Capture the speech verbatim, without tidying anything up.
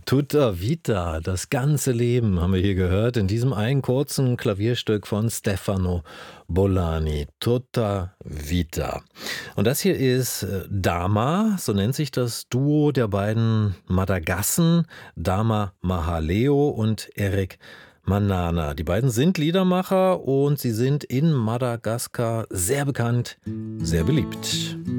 Tutta Vita, das ganze Leben haben wir hier gehört in diesem einen kurzen Klavierstück von Stefano Bollani. Tutta Vita. Und das hier ist äh, Dama, so nennt sich das Duo der beiden Madagassen, Dama Mahaleo und Eric Manana. Die beiden sind Liedermacher und sie sind in Madagaskar sehr bekannt, sehr beliebt.